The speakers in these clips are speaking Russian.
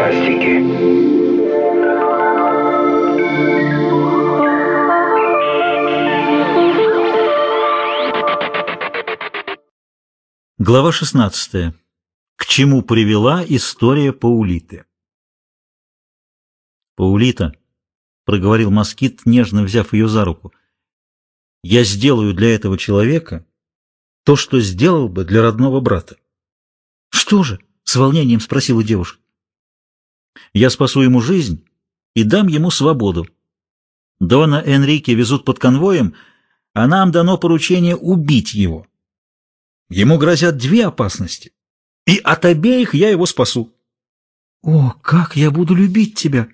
фантастики. Глава 16. К чему привела история Паулиты? «Паулита», — проговорил москит, нежно взяв ее за руку, — «я сделаю для этого человека то, что сделал бы для родного брата». «Что же?» — с волнением спросила девушка. «Я спасу ему жизнь и дам ему свободу. Дона Энрике везут под конвоем, а нам дано поручение убить его. Ему грозят две опасности, и от обеих я его спасу». «О, как я буду любить тебя!»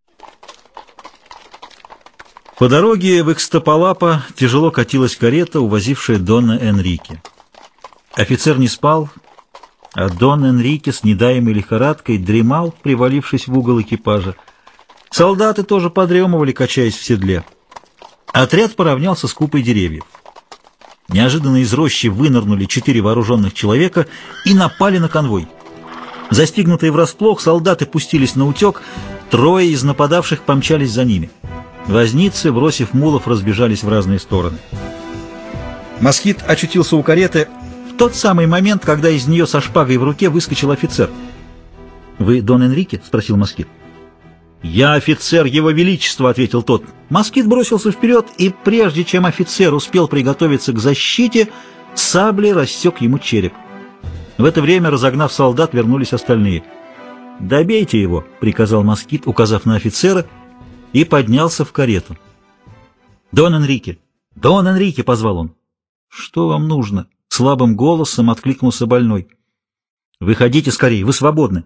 По дороге в Икстапалапа тяжело катилась карета, увозившая Дона Энрике. Офицер не спал, а Дон Энрике с недаемой лихорадкой дремал, привалившись в угол экипажа. Солдаты тоже подремывали, качаясь в седле. Отряд поравнялся с купой деревьев. Неожиданно из рощи вынырнули 4 вооруженных человека и напали на конвой. Застигнутые врасплох, солдаты пустились на утек, 3 из нападавших помчались за ними. Возницы, бросив мулов, разбежались в разные стороны. Москит очутился у кареты в тот самый момент, когда из нее со шпагой в руке выскочил офицер. «Вы Дон Энрике?» — спросил Москит. «Я офицер Его Величества», — ответил тот. Москит бросился вперед, и прежде чем офицер успел приготовиться к защите, саблей рассек ему череп. В это время, разогнав солдат, вернулись остальные. «Добейте его», — приказал Москит, указав на офицера, и поднялся в карету. «Дон Энрике! Дон Энрике!» — позвал он. «Что вам нужно?» — слабым голосом откликнулся больной. «Выходите скорее, вы свободны».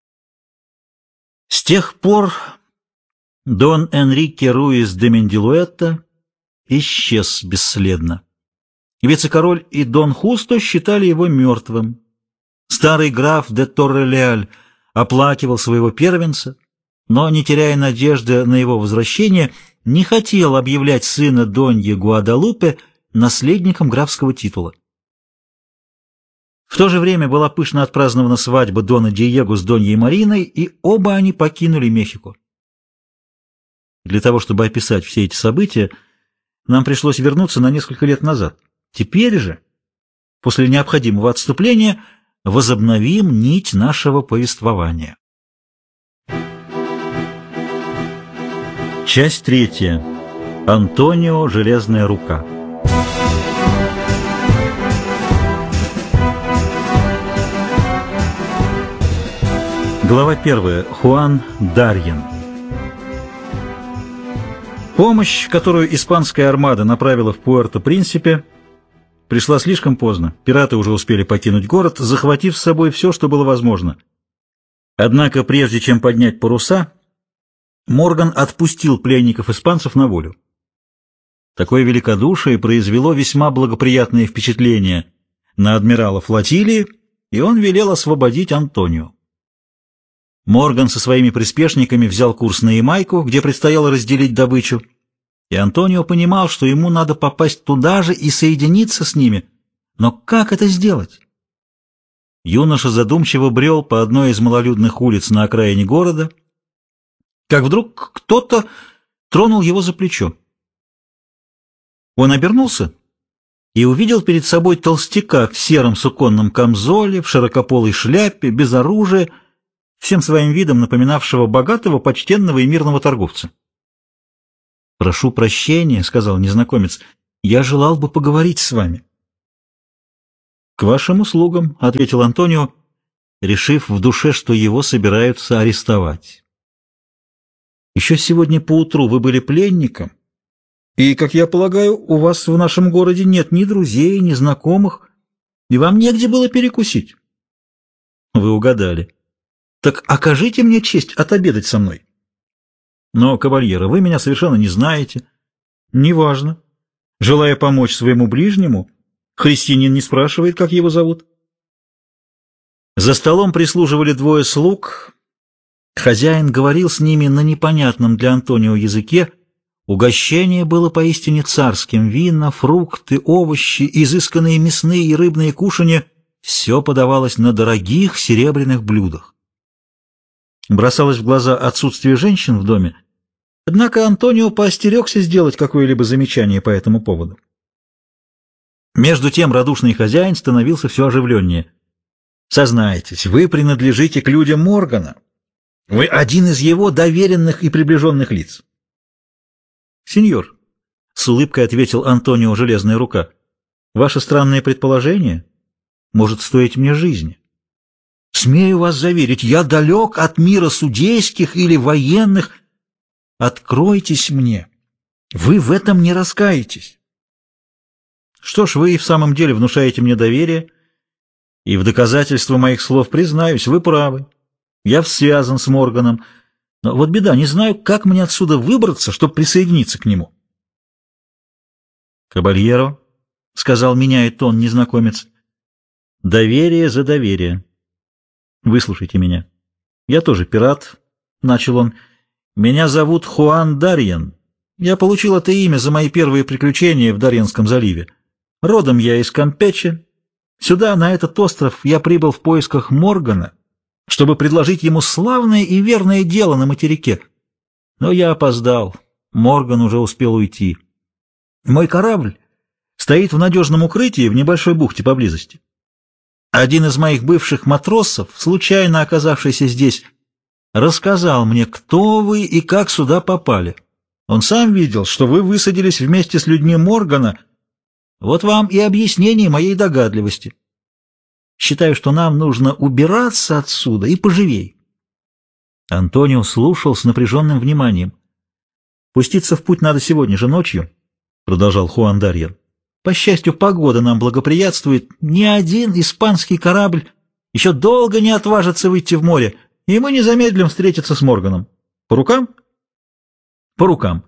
С тех пор Дон Энрике Руис де Мендилуэта исчез бесследно. Вице-король и Дон Хусто считали его мертвым. Старый граф де Торре-Леаль оплакивал своего первенца, но, не теряя надежды на его возвращение, не хотел объявлять сына Доньи Гуадалупе наследником графского титула. В то же время была пышно отпразднована свадьба Дона Диего с Доньей Мариной, и оба они покинули Мехико. Для того, чтобы описать все эти события, нам пришлось вернуться на несколько лет назад. Теперь же, после необходимого отступления, возобновим нить нашего повествования. Часть 3. Антонио Железная рука. Глава 1. Хуан Дарьен. Помощь, которую испанская армада направила в Пуэрто-Принсипе, пришла слишком поздно. Пираты уже успели покинуть город, захватив с собой все, что было возможно. Однако, прежде чем поднять паруса, Морган отпустил пленников испанцев на волю. Такое великодушие произвело весьма благоприятное впечатление на адмирала флотилии, и он велел освободить Антонио. Морган со своими приспешниками взял курс на Ямайку, где предстояло разделить добычу, и Антонио понимал, что ему надо попасть туда же и соединиться с ними. Но как это сделать? Юноша задумчиво брел по одной из малолюдных улиц на окраине города, как вдруг кто-то тронул его за плечо. Он обернулся и увидел перед собой толстяка в сером суконном камзоле, в широкополой шляпе, без оружия, всем своим видом напоминавшего богатого, почтенного и мирного торговца. «Прошу прощения», — сказал незнакомец, — «я желал бы поговорить с вами». «К вашим услугам», — ответил Антонио, решив в душе, что его собираются арестовать. «Еще сегодня поутру вы были пленником, и, как я полагаю, у вас в нашем городе нет ни друзей, ни знакомых, и вам негде было перекусить». «Вы угадали. Так окажите мне честь отобедать со мной». «Но, кавальера, вы меня совершенно не знаете». «Неважно. Желая помочь своему ближнему, христианин не спрашивает, как его зовут». За столом прислуживали 2 слуг. Хозяин говорил с ними на непонятном для Антонио языке. Угощение было поистине царским. Вина, фрукты, овощи, изысканные мясные и рыбные кушанья — все подавалось на дорогих серебряных блюдах. Бросалось в глаза отсутствие женщин в доме, однако Антонио поостерегся сделать какое-либо замечание по этому поводу. Между тем радушный хозяин становился все оживленнее. «Сознайтесь, вы принадлежите к людям Моргана. Вы один из его доверенных и приближенных лиц». «Сеньор», — с улыбкой ответил Антонио Железная Рука, — «ваше странное предположение может стоить мне жизни. Смею вас заверить, я далек от мира судейских или военных. Откройтесь мне, вы в этом не раскаетесь». «Что ж, вы и в самом деле внушаете мне доверие, и в доказательство моих слов признаюсь, вы правы. Я связан с Морганом, но вот беда, не знаю, как мне отсюда выбраться, чтобы присоединиться к нему». «Кабальеро», — сказал, меняя тон незнакомец, — «доверие за доверие. Выслушайте меня. Я тоже пират», — начал он. «Меня зовут Хуан Дарьен. Я получил это имя за мои первые приключения в Дарьенском заливе. Родом я из Кампече. Сюда, на этот остров, я прибыл в поисках Моргана, чтобы предложить ему славное и верное дело на материке. Но я опоздал. Морган уже успел уйти. Мой корабль стоит в надежном укрытии в небольшой бухте поблизости. Один из моих бывших матросов, случайно оказавшийся здесь, рассказал мне, кто вы и как сюда попали. Он сам видел, что вы высадились вместе с людьми Моргана. Вот вам и объяснение моей догадливости. Считаю, что нам нужно убираться отсюда и поживей». Антонио слушал с напряженным вниманием. «Пуститься в путь надо сегодня же ночью», — продолжал Хуан Дарьен. «По счастью, погода нам благоприятствует. Ни один испанский корабль еще долго не отважится выйти в море, и мы не замедлим встретиться с Морганом. По рукам?» «По рукам».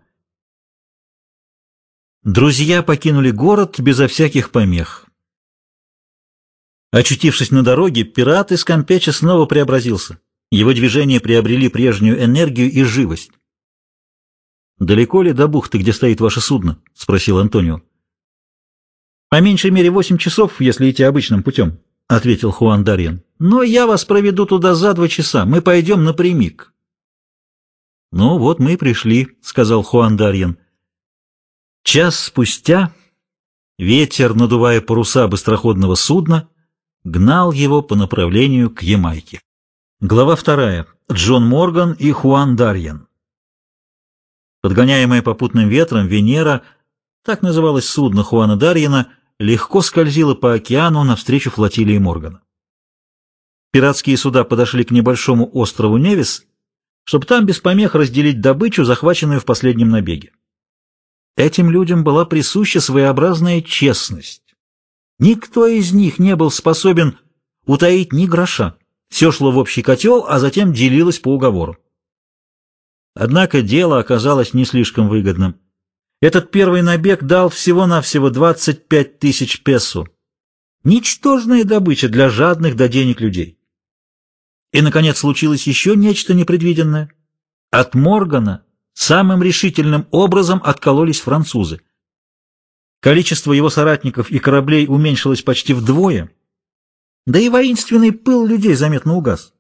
Друзья покинули город безо всяких помех. Очутившись на дороге, пират из Кампече снова преобразился. Его движения приобрели прежнюю энергию и живость. «Далеко ли до бухты, где стоит ваше судно?» — спросил Антонио. «По меньшей мере 8 часов, если идти обычным путем», — ответил Хуан Дарьен. «Но я вас проведу туда за 2 часа. Мы пойдем напрямик». «Ну вот мы и пришли», — сказал Хуан Дарьен. Час спустя ветер, надувая паруса быстроходного судна, гнал его по направлению к Ямайке. Глава 2. Джон Морган и Хуан Дарьен. Подгоняемая попутным ветром, Венера, так называлось судно Хуана Дарьена, легко скользила по океану навстречу флотилии Моргана. Пиратские суда подошли к небольшому острову Невис, чтобы там без помех разделить добычу, захваченную в последнем набеге. Этим людям была присуща своеобразная честность. Никто из них не был способен утаить ни гроша. Все шло в общий котел, а затем делилось по уговору. Однако дело оказалось не слишком выгодным. Этот первый набег дал всего-навсего 25 тысяч песо. Ничтожная добыча для жадных до денег людей. И, наконец, случилось еще нечто непредвиденное. От Моргана самым решительным образом откололись французы. Количество его соратников и кораблей уменьшилось почти вдвое, да и воинственный пыл людей заметно угас.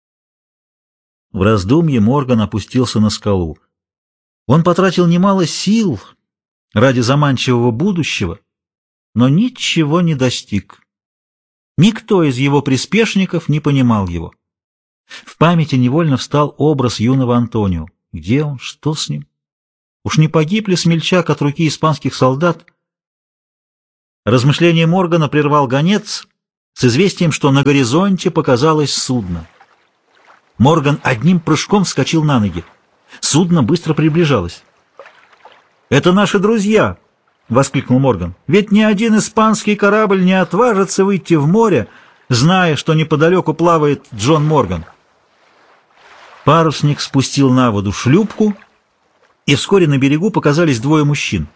В раздумье Морган опустился на скалу. Он потратил немало сил ради заманчивого будущего, но ничего не достиг. Никто из его приспешников не понимал его. В памяти невольно встал образ юного Антонио. Где он? Что с ним? Уж не погиб ли смельчак от руки испанских солдат? Размышление Моргана прервал гонец с известием, что на горизонте показалось судно. Морган одним прыжком вскочил на ноги. Судно быстро приближалось. «Это наши друзья!» — воскликнул Морган. «Ведь ни один испанский корабль не отважится выйти в море, зная, что неподалеку плавает Джон Морган». Парусник спустил на воду шлюпку, и вскоре на берегу показались 2 мужчин.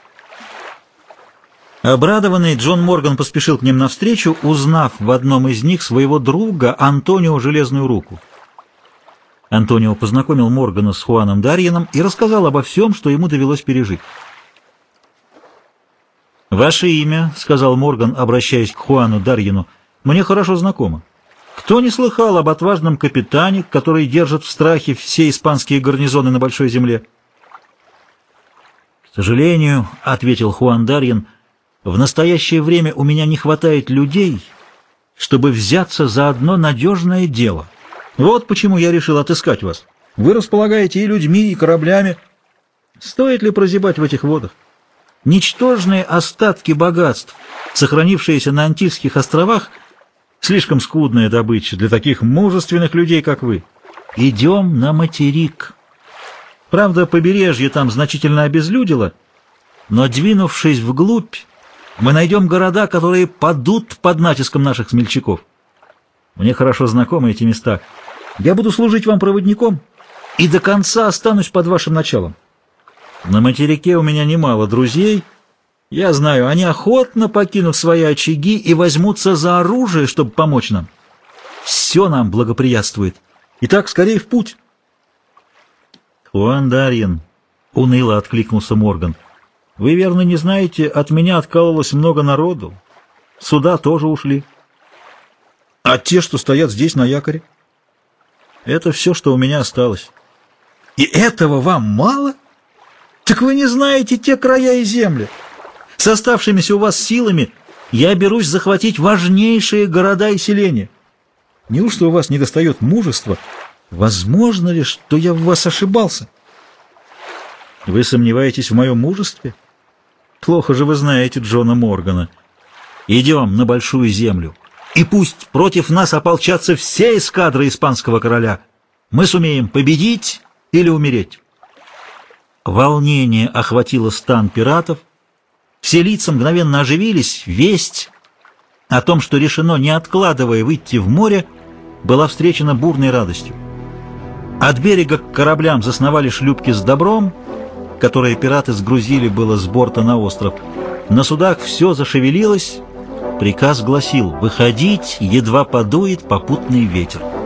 Обрадованный, Джон Морган поспешил к ним навстречу, узнав в одном из них своего друга Антонио Железную Руку. Антонио познакомил Моргана с Хуаном Дарьеном и рассказал обо всем, что ему довелось пережить. «Ваше имя, — сказал Морган, обращаясь к Хуану Дарьену, — мне хорошо знакомо. Кто не слыхал об отважном капитане, который держит в страхе все испанские гарнизоны на Большой Земле? — К сожалению, — ответил Хуан Дарьен, — в настоящее время у меня не хватает людей, чтобы взяться за одно надежное дело. Вот почему я решил отыскать вас. Вы располагаете и людьми, и кораблями. Стоит ли прозябать в этих водах? Ничтожные остатки богатств, сохранившиеся на Антильских островах, слишком скудная добыча для таких мужественных людей, как вы. Идем на материк. Правда, побережье там значительно обезлюдило, но, двинувшись вглубь, мы найдем города, которые падут под натиском наших смельчаков. Мне хорошо знакомы эти места. Я буду служить вам проводником и до конца останусь под вашим началом. На материке у меня немало друзей. Я знаю, они охотно покинут свои очаги и возьмутся за оружие, чтобы помочь нам. Все нам благоприятствует. Итак, скорее в путь. Хуан Дарьен, — уныло откликнулся Морган, — вы, верно, не знаете, от меня откололось много народу. Суда тоже ушли. А те, что стоят здесь на якоре? Это все, что у меня осталось. И этого вам мало? Так вы не знаете те края и земли. С оставшимися у вас силами я берусь захватить важнейшие города и селения. Неужто у вас недостает мужества? Возможно ли, что я в вас ошибался? Вы сомневаетесь в моем мужестве? Плохо же вы знаете Джона Моргана. Идем на Большую Землю, и пусть против нас ополчатся все эскадры испанского короля. Мы сумеем победить или умереть. Волнение охватило стан пиратов. Все лица мгновенно оживились. Весть о том, что решено, не откладывая, выйти в море, была встречена бурной радостью. От берега к кораблям засновали шлюпки с добром, которые пираты сгрузили было с борта на остров. На судах все зашевелилось. Приказ гласил: выходить, едва подует попутный ветер.